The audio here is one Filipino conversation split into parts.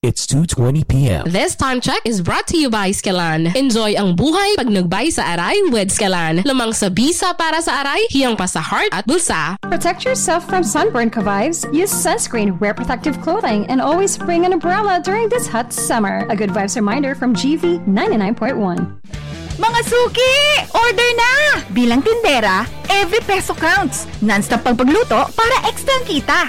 It's 2:20 p.m. This time check is brought to you by Skelan. Enjoy ang buhay pag nagbay sa aray with Skelan. Lamang sa bisa para sa aray, hiyang pa sa heart at bulsa. Protect yourself from sunburn, ka-vibes. Use sunscreen, wear protective clothing, and always bring an umbrella during this hot summer. A good vibes reminder from GV 99.1. Mga suki! Order na! Bilang tindera, every peso counts. Non-stop pang pagluto para extra kita.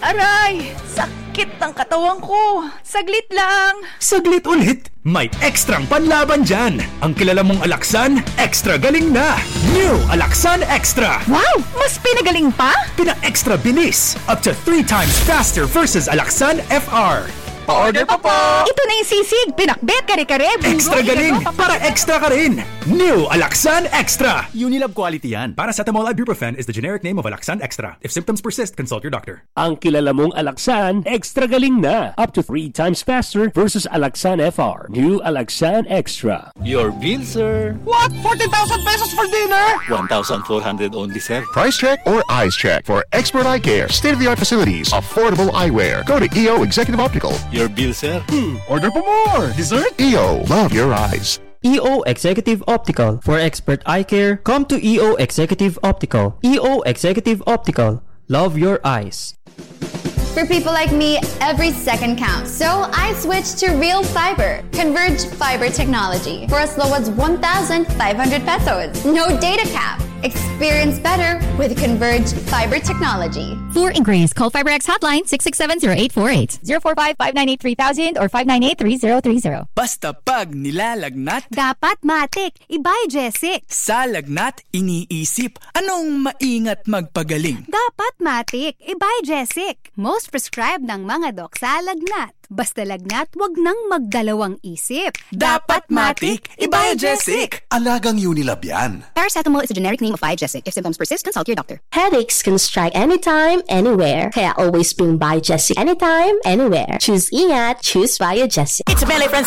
Aray! Sakit ng katawan ko. Saglit lang. Saglit ulit? May ekstrang panlaban dyan. Ang kilala mong Alaxan, extra galing na. New Alaxan Extra. Wow! Mas pinagaling pa? Pina-extra bilis. Up to 3 times faster versus Alaxan FR. Pa-order pa po! Ito na yung sisig, pinakbet, kare-kare, Extra galing! Para extra ka rin! New Alaxan Extra! Unilab quality yan. Paracetamol ibuprofen is the generic name of Alaxan Extra. If symptoms persist, consult your doctor. Ang kilala mong Alaxan, extra galing na. Up to 3 times faster versus Alaxan FR. New Alaxan Extra. Your bill, sir. What? 40,000 pesos for dinner? 1,400 only, sir. Price check or eyes check for expert eye care, state-of-the-art facilities, affordable eyewear. Go to EO Executive Optical. Your bill, sir. Order pa more. Dessert? EO, love your eyes. EO Executive Optical. For expert eye care, come to EO Executive Optical. EO Executive Optical. Love your eyes. For people like me, every second counts. So I switched to Real Fiber, Converge Fiber Technology, for as low as 1,500 pesos. No data cap. Experience better with Converge Fiber Technology. For inquiries, call FiberX hotline 667-0848, 045-598-3000 or 598-3030. Basta pag nilalagnat, dapat matik, ibay Jessic. Sa lagnat, iniisip, anong maingat magpagaling? Dapat matik, ibay Jessic. Most prescribed ng mga dok sa lagnat. Basta lagnat, wag nang magdalawang isip. Dapat matik, ibay Jessic. Alagang Unilab yan. Paracetamol is a generic name of Biogesic. If symptoms persist, consult your doctor. Headaches can strike anytime, anywhere. Kaya always bring Biogesic anytime, anywhere. Choose Ingat, choose Biogesic. It's Melly Francis.